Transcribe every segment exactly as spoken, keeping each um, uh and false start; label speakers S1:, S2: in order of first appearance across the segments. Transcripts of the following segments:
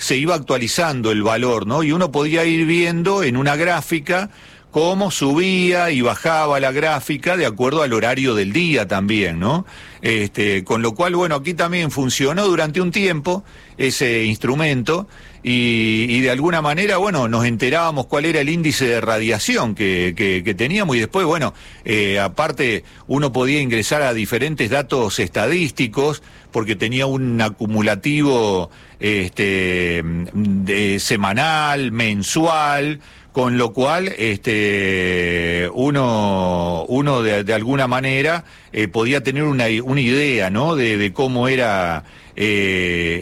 S1: se iba actualizando el valor, ¿no? Y uno podía ir viendo en una gráfica cómo subía y bajaba la gráfica de acuerdo al horario del día también, ¿no? Este, con lo cual, bueno, aquí también funcionó durante un tiempo ese instrumento y, y de alguna manera, bueno, nos enterábamos cuál era el índice de radiación que, que, que teníamos y después, bueno, eh, aparte uno podía ingresar a diferentes datos estadísticos porque tenía un acumulativo este, de semanal, mensual, con lo cual este uno uno de, de alguna manera eh, podía tener una, una idea, ¿no? de, de cómo era eh,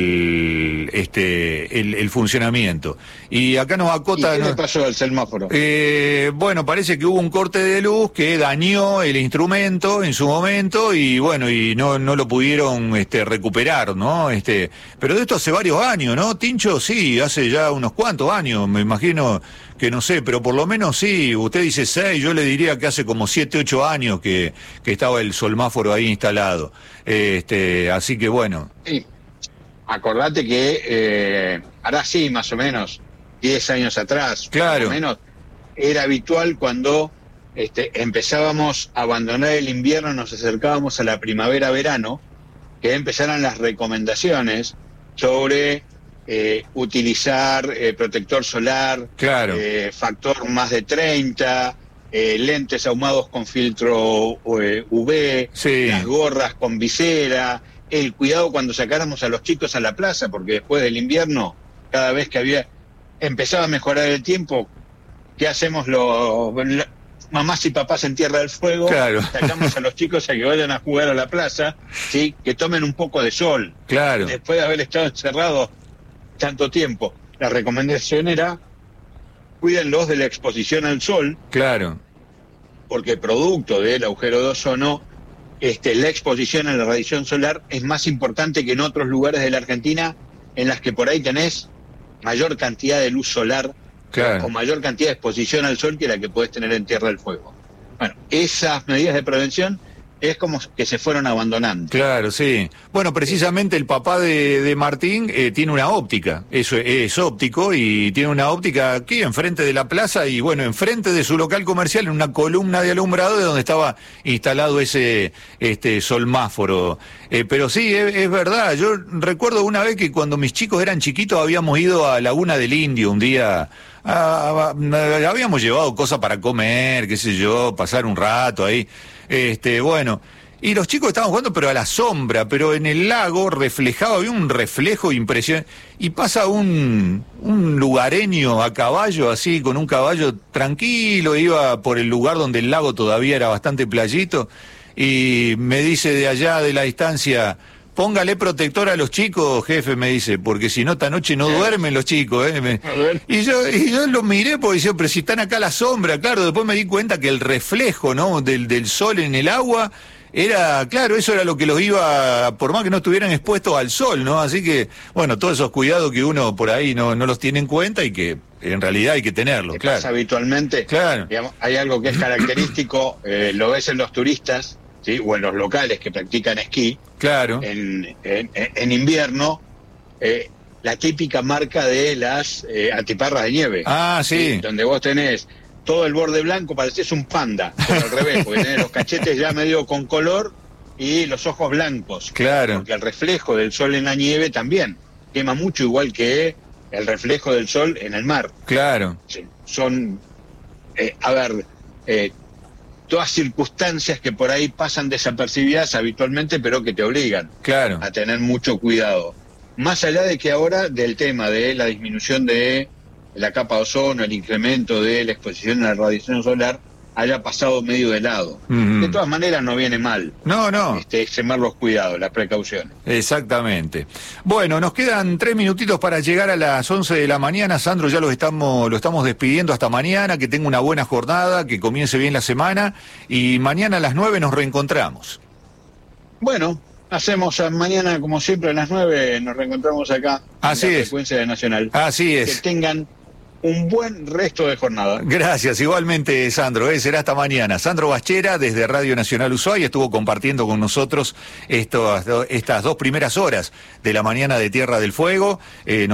S1: el este el, el funcionamiento. Y acá nos acota.
S2: ¿Y qué
S1: ¿no?
S2: le pasó al semáforo?
S1: Eh, bueno, parece que hubo un corte de luz que dañó el instrumento en su momento y bueno, y no no lo pudieron este recuperar, ¿no? Este, pero de esto hace varios años, ¿no? Tincho, sí, hace ya unos cuantos años, me imagino que no sé, pero por lo menos sí, usted dice seis, yo le diría que hace como siete, ocho años que, que estaba el solmáforo ahí instalado. Este, así que bueno.
S2: Sí, acordate que eh, ahora sí, más o menos, diez años atrás,
S1: claro,
S2: más o menos, era habitual cuando este, empezábamos a abandonar el invierno, nos acercábamos a la primavera-verano, que empezaran las recomendaciones sobre eh, utilizar eh, protector solar,
S1: claro,
S2: eh, factor más de treinta, eh, lentes ahumados con filtro eh, U V,
S1: sí,
S2: las gorras con visera, el cuidado cuando sacáramos a los chicos a la plaza, porque después del invierno, cada vez que había empezaba a mejorar el tiempo, ¿qué hacemos los mamás y papás en Tierra del Fuego?
S1: Claro.
S2: Sacamos a los chicos a que vayan a jugar a la plaza, ¿sí? Que tomen un poco de sol.
S1: Claro.
S2: Después de haber estado encerrados tanto tiempo. La recomendación era, cuídenlos de la exposición al sol.
S1: Claro.
S2: Porque producto del agujero de ozono, este, la exposición a la radiación solar es más importante que en otros lugares de la Argentina, en las que por ahí tenés mayor cantidad de luz solar,
S1: claro,
S2: o mayor cantidad de exposición al sol que la que podés tener en Tierra del Fuego. Bueno, esas medidas de prevención es como que se fueron abandonando.
S1: Claro, sí. Bueno, precisamente el papá de, de Martín eh, tiene una óptica, eso es, es óptico y tiene una óptica aquí enfrente de la plaza y bueno, enfrente de su local comercial en una columna de alumbrado de donde estaba instalado ese este solmáforo. Eh, pero sí, es, es verdad, yo recuerdo una vez que cuando mis chicos eran chiquitos habíamos ido a Laguna del Indio un día. Ah, habíamos llevado cosas para comer, qué sé yo, pasar un rato ahí, este, bueno, y los chicos estaban jugando pero a la sombra, pero en el lago reflejaba, había un reflejo impresionante, y pasa un, un lugareño a caballo, así, con un caballo tranquilo, iba por el lugar donde el lago todavía era bastante playito, y me dice de allá de la distancia, póngale protector a los chicos, jefe, me dice, porque si no esta noche no duermen los chicos, ¿eh? Me... Y yo y yo lo miré porque decía, pero si están acá a la sombra, claro, después me di cuenta que el reflejo, ¿no? del, del sol en el agua era, claro, eso era lo que los iba, por más que no estuvieran expuestos al sol, ¿no? Así que, bueno, todos esos cuidados que uno por ahí no, no los tiene en cuenta y que en realidad hay que tenerlos, claro.
S2: Pasa habitualmente,
S1: claro.
S2: Digamos, hay algo que es característico, eh, lo ves en los turistas, ¿sí? O en los locales que practican esquí,
S1: claro,
S2: en, en, en invierno, eh, la típica marca de las eh, antiparras de nieve.
S1: Ah, sí.
S2: ¿sí? Donde vos tenés todo el borde blanco, parecés un panda, pero al revés, porque tenés los cachetes ya medio con color y los ojos blancos.
S1: Claro.
S2: Porque el reflejo del sol en la nieve también quema mucho, igual que el reflejo del sol en el mar.
S1: Claro.
S2: Sí, son, eh, a ver, eh, todas circunstancias que por ahí pasan desapercibidas habitualmente, pero que te obligan
S1: claro.
S2: a tener mucho cuidado. Más allá de que ahora del tema de la disminución de la capa de ozono, el incremento de la exposición a la radiación solar, haya pasado medio de lado. Mm-hmm. De todas maneras no viene mal.
S1: No, no.
S2: Este, extremar los cuidados, las precauciones.
S1: Exactamente. Bueno, nos quedan tres minutitos para llegar a las once de la mañana. Sandro, ya lo estamos, lo estamos despidiendo hasta mañana. Que tenga una buena jornada, que comience bien la semana. Y mañana a las nueve nos reencontramos.
S2: Bueno, hacemos mañana, como siempre, a las nueve nos reencontramos acá.
S1: Así
S2: en la
S1: es.
S2: Frecuencia de Nacional.
S1: Así es.
S2: Que tengan un buen resto de jornada.
S1: Gracias, igualmente, Sandro, ¿eh? Será hasta mañana. Sandro Bachera, desde Radio Nacional Ushuaia, estuvo compartiendo con nosotros estos, estas dos primeras horas de la mañana de Tierra del Fuego. Eh,